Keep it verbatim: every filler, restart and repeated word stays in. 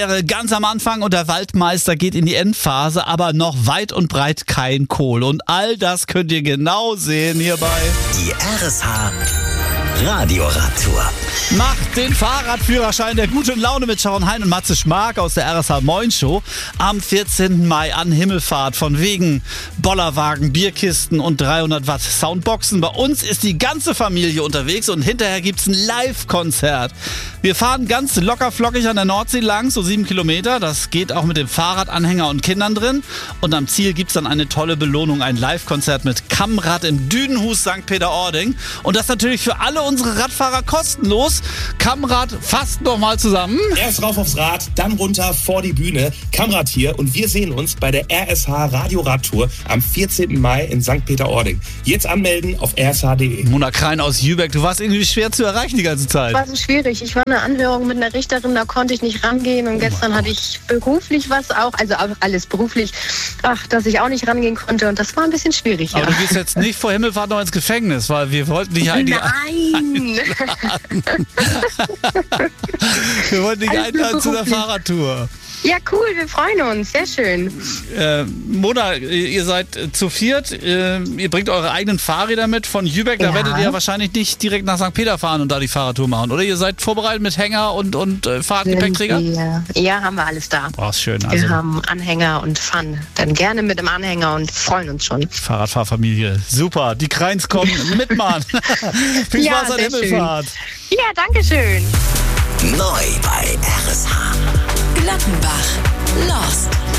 Ganz am Anfang und der Waldmeister geht in die Endphase, aber noch weit und breit kein Kohl. Und all das könnt ihr genau sehen hierbei. Die R S H Radioradtour. Macht den Fahrradführerschein der guten Laune mit Sharon Hein und Matze Schmark aus der R S H Moin Show am vierzehnten Mai an Himmelfahrt. Von wegen Bollerwagen, Bierkisten und dreihundert Watt Soundboxen. Bei uns ist die ganze Familie unterwegs und hinterher gibt's ein Live-Konzert. Wir fahren ganz locker flockig an der Nordsee lang, so sieben Kilometer. Das geht auch mit dem Fahrradanhänger und Kindern drin. Und am Ziel gibt's dann eine tolle Belohnung, ein Live-Konzert mit Kammrad im Dünenhus Sankt Peter-Ording. Und das natürlich für alle unsere Radfahrer kostenlos. Kammrad fasst nochmal zusammen. Erst rauf aufs Rad, dann runter vor die Bühne. Kammrad hier und wir sehen uns bei der R S H Radioradtour am vierzehnten Mai in Sankt Peter-Ording. Jetzt anmelden auf r s h punkt d e. Mona Krein aus Jübeck, du warst irgendwie schwer zu erreichen die ganze Zeit. War so schwierig. Ich war in einer Anhörung mit einer Richterin, da konnte ich nicht rangehen und gestern hatte ich beruflich was auch, also auch alles beruflich, ach, dass ich auch nicht rangehen konnte und das war ein bisschen schwierig. Aber ja. du gehst jetzt nicht vor Himmelfahrt noch ins Gefängnis, weil wir wollten dich eigentlich Nein! wir wollten dich Alles einladen nur zu der beruflich. Fahrradtour. Ja, cool, wir freuen uns, sehr schön. Äh, Mona, ihr seid äh, zu viert, äh, ihr bringt eure eigenen Fahrräder mit von Jübeck, da Ja. werdet ihr ja wahrscheinlich nicht direkt nach Sankt Peter fahren und da die Fahrradtour machen, oder? Ihr seid vorbereitet mit Hänger und, und äh, Fahrradgepäckträger? Ja, ja, haben wir alles da. Oh, ist schön. Also Wir haben Anhänger und Fun. Dann gerne mit dem Anhänger und freuen uns schon. Fahrradfahrfamilie. Super, die Kreins kommen mit, Mann. Viel Ja, Spaß an sehr Himmelfahrt. Ja, danke schön. Neu bei R S H. Glattenbach. Lost.